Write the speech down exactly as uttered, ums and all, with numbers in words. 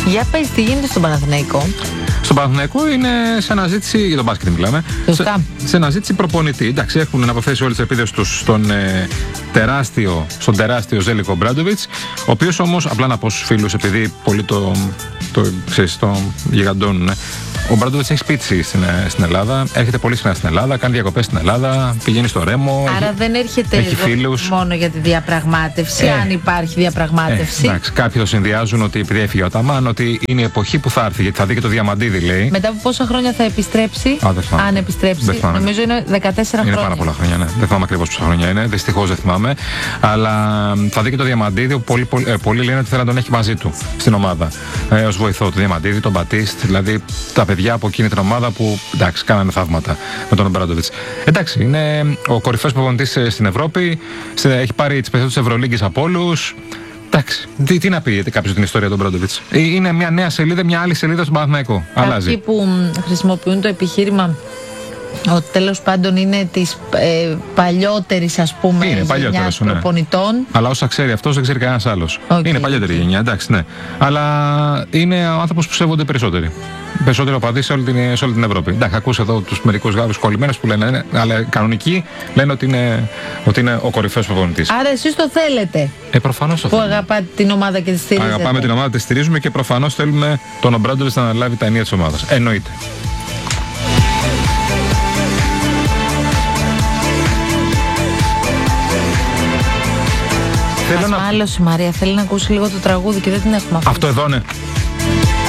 Για πες, τι γίνεται στον Παναθηναϊκό? Στον Παναθηναϊκό είναι σε αναζήτηση, για τον μπάσκετ μιλάμε, σε, σε αναζήτηση προπονητή. Εντάξει, έχουν αναποθέσει όλες τις ελπίδες τους στον, ε, τεράστιο, στον τεράστιο Ζέλικο Ομπράντοβιτς, ο οποίος όμως, απλά να πω στους φίλους, επειδή πολλοί το, το, ξέρεις, το γιγαντώνουν, ε, ο Ομπράντοβιτς έχει σπίτι στην, στην Ελλάδα, έρχεται πολύ συχνά στην Ελλάδα, κάνει διακοπές στην Ελλάδα, πηγαίνει στο Ρέμο. Άρα έχει, δεν έρχεται έχει εδώ φίλους. μόνο για τη διαπραγμάτευση, ε, αν υπάρχει διαπραγμάτευση. Ε, εντάξει, κάποιοι το συνδυάζουν ότι επειδή έφυγε ο Αταμάν, ότι είναι η εποχή που θα έρθει, γιατί θα δει και το Διαμαντίδη, λέει. Μετά από πόσα χρόνια θα επιστρέψει? Α, δεν θυμάμαι. Αν επιστρέψει, δεν θυμάμαι. νομίζω είναι δεκατέσσερα είναι χρόνια. Είναι πάρα πολλά χρόνια, ναι. Δεν θυμάμαι ακριβώς πόσα χρόνια είναι. Δυστυχώς δεν θυμάμαι. Αλλά θα δει και το Διαμαντίδη. Πολλοί, πολλοί, ε, πολλοί λένε ότι θέλει να τον έχει μαζί του στην ομάδα. Ε, ως βοηθό του Διαμαντίδη, τον Μπατίστ, δηλαδή τα παιδιά από εκείνη την ομάδα που εντάξει, κάνανε θαύματα με τον Ομπράντοβιτς. Εντάξει, είναι ο κορυφαίος προπονητής στην Ευρώπη. Έχει πάρει τις περιόδους της Ευρωλίγκης από όλους. Εντάξει, τι, τι να πει κάποιος την ιστορία του Ομπράντοβιτς. Είναι μια νέα σελίδα, μια άλλη σελίδα στον Παναθηναϊκό. Αλλάζει. Κάποιοι που χρησιμοποιούν το επιχείρημα ότι τέλος πάντων είναι της ε, παλιότερης, ας πούμε, γενιάς προπονητών. Ναι. Αλλά όσα ξέρει αυτός δεν ξέρει κανένας άλλος. Okay, είναι παλιότερη okay. γενιά, εντάξει, ναι. Αλλά είναι ο άνθρωπος που σέβονται περισσότεροι. Περισσότερο οπαδοί σε, σε όλη την Ευρώπη. Εντάξει, ακούσα εδώ τους μερικούς Γάλλους κολλημένους που λένε, ναι, αλλά κανονικοί λένε ότι είναι, ότι είναι ο κορυφαίος προπονητής. Άρα εσείς το θέλετε. Ε, προφανώς το που θέλουμε. αγαπάτε την ομάδα και τη στηρίζετε. Αγαπάμε την ομάδα, τη στηρίζουμε και προφανώς θέλουμε τον Ομπράντοβιτς να αναλάβει τα ενία της ομάδας. Εννοείται. Θέλω να... Μάλλον η Μαρία θέλει να ακούσει λίγο το τραγούδι και δεν την έχουμε αφήσει. Αυτό εδώ, ναι.